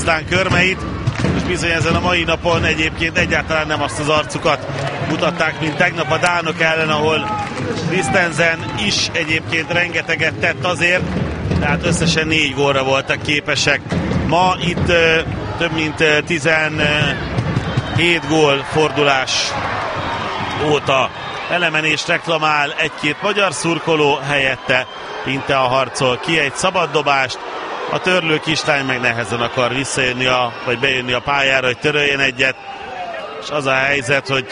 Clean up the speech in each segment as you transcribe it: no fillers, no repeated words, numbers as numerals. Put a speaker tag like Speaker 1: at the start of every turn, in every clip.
Speaker 1: aztán körmeit, és bizony ezen a mai napon egyébként egyáltalán nem azt az arcukat mutatták, mint tegnap a dánok ellen, ahol Christensen is egyébként rengeteget tett azért, tehát összesen 4 gólra voltak képesek. Ma itt több mint 17 gól fordulás óta elemenést reklamál egy-két magyar szurkoló, helyette Pintea harcol ki egy szabad dobást, a törlő kislány meg nehezen akar visszajönni vagy bejönni a pályára, hogy töröljen egyet, és az a helyzet, hogy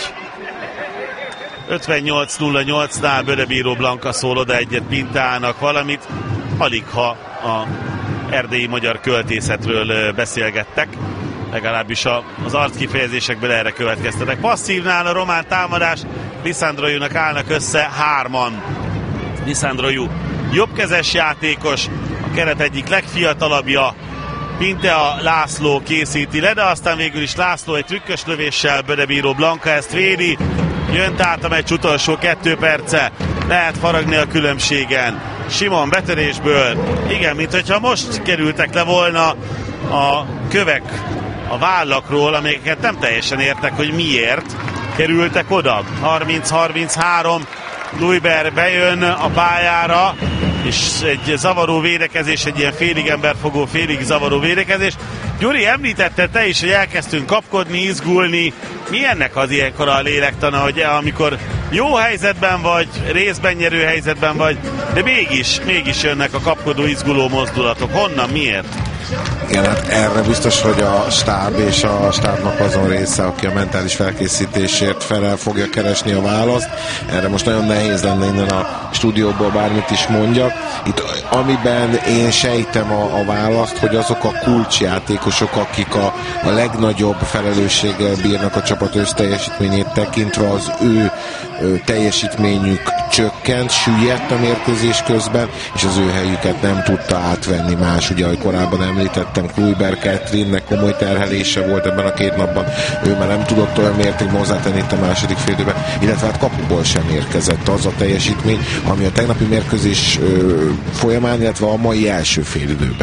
Speaker 1: 58-08-nál Bödebíró Blanka szól oda egyet Pinteának valamit, alig ha a erdélyi magyar költészetről beszélgettek, legalábbis az arckifejezésekből erre következtetek. Passzívnál a román támadás, Lisandrojunak állnak össze 3-an. Lisandroju jobbkezes játékos, a keret egyik legfiatalabbja, Pintea László készíti le, de aztán végül is László egy trükkös lövéssel, Bödebíró Blanka ezt védi, jön át a meccs utolsó 2 perce, lehet faragni a különbségen. Simon betörésből, igen, mint hogyha most kerültek le volna a kövek a vállakról, amiket nem teljesen értek, hogy miért kerültek oda. 30-33, Kluiber bejön a pályára, és egy zavaró védekezés, egy ilyen félig emberfogó, félig zavaró védekezés. Gyuri, említette te is, hogy elkezdtünk kapkodni, izgulni. Mi ennek az ilyenkor a lélektana, hogy amikor jó helyzetben vagy, részben nyerő helyzetben vagy, de mégis jönnek a kapkodó, izguló mozdulatok. Honnan, miért?
Speaker 2: Igen, hát erre biztos, hogy a stáb és a stábnak azon része, aki a mentális felkészítésért fel fogja keresni a választ. Erre most nagyon nehéz lenne innen a stúdióból bármit is mondjak. Itt amiben én sejtem a választ, hogy azok a kulcsjátékosok, akik a legnagyobb felelősséggel bírnak a csapat összteljesítményét tekintve, az ő teljesítményük csökkent, süllyedt a mérkőzés közben, és az ő helyüket nem tudta átvenni más. Ugye, ahogy korábban említettem, Kluiber Catherine-nek komoly terhelése volt ebben a 2 napban, ő már nem tudott olyan mértékben hozzátenni itt a második félidőben, illetve hát kapuból sem érkezett az a teljesítmény, ami a tegnapi mérkőzés folyamán, illetve a mai első félidőben.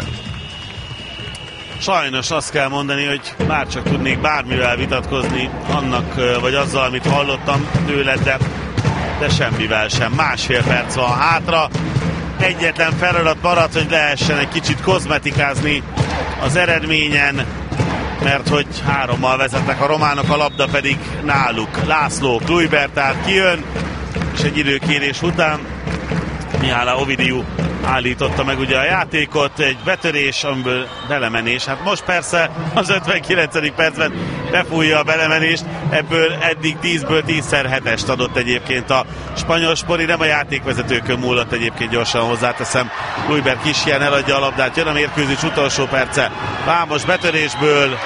Speaker 2: Sajnos
Speaker 1: azt kell mondani, hogy már csak tudnék bármivel vitatkozni annak, vagy azzal, amit hallottam tőled, de semmivel sem. 1,5 perc van hátra. Egyetlen feladat maradt, hogy lehessen egy kicsit kozmetikázni az eredményen, mert hogy 3-mal vezetnek a románok, a labda pedig náluk. László, Kluiber, tehát kijön, és egy időkérés után Mihály Ovidiu állította meg ugye a játékot, egy betörés, amiből belemenés. Hát most persze az 59. percben befújja a belemenést, ebből eddig 10-ből 10-szer 7-est adott egyébként a spanyol Spori, nem a játékvezetőkön múlott egyébként, gyorsan hozzáteszem. Kluiber Kisján eladja a labdát, jön a mérkőzés utolsó perce. Vámos betörésből.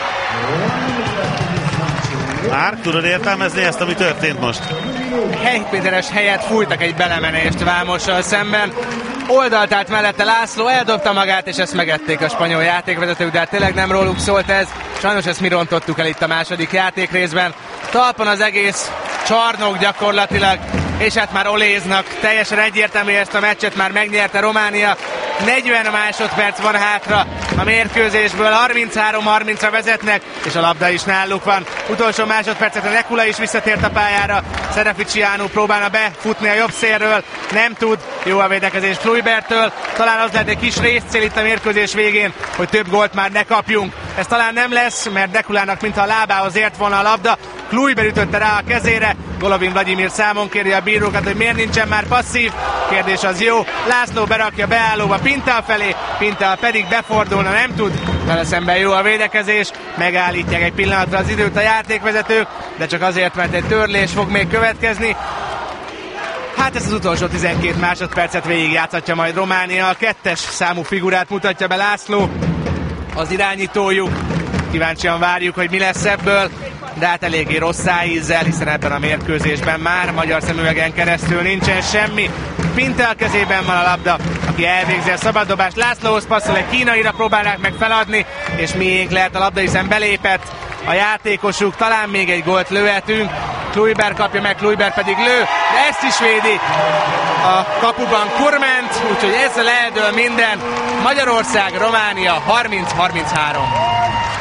Speaker 1: Már tudod értelmezni ezt, ami történt most?
Speaker 3: Helypéteres helyett fújtak egy belemenést Vámossal szemben. Oldalt állt mellette László, eldobta magát, és ezt megették a spanyol játékvezetők, de hát tényleg nem róluk szólt ez. Sajnos ezt mi rontottuk el itt a második játékrészben. Talpon az egész csarnok gyakorlatilag, és hát már oléznak. Teljesen egyértelmű, ezt a meccset már megnyerte Románia. 40 másodperc van hátra a mérkőzésből, 33-30-ra vezetnek, és a labda is náluk van. Utolsó másodpercet a Nekula is visszatért a pályára, Sereficianu próbálna befutni a jobb szélről, nem tud, jó a védekezés Kluibertől, talán az lehet egy kis részcél itt a mérkőzés végén, hogy több gólt már ne kapjunk. Ez talán nem lesz, mert Nekulának mintha a lábához ért volna a labda, Kluiber ütötte rá a kezére, Golovin Vladimir számon kéri a bírókat, hogy miért nincsen már passzív, kérdés az jó, László berakja beállóba Pintea felé, Pintea pedig befordulna, nem tud, vele szemben jó a védekezés, megállítják egy pillanatra az időt a játékvezetők, de csak azért, mert egy törlés fog még következni. Hát ezt az utolsó 12 másodpercet végigjátszhatja majd Románia, a 2-es számú figurát mutatja be László, az irányítójuk, kíváncsian várjuk, hogy mi lesz ebből, de hát eléggé rossz szájízzel, hiszen ebben a mérkőzésben már magyar szemüvegen keresztül nincsen semmi. Pintea kezében van a labda, aki elvégzi a szabaddobást, Lászlóhoz passzol, egy kínaira próbálják meg feladni, és miénk lehet a labda, hiszen belépett a játékosuk, talán még egy gólt lőhetünk. Kluivert kapja meg, Kluivert pedig lő, de ezt is védi a kapuban Kurment, úgyhogy ezzel eldől minden. Magyarország, Románia 30-33.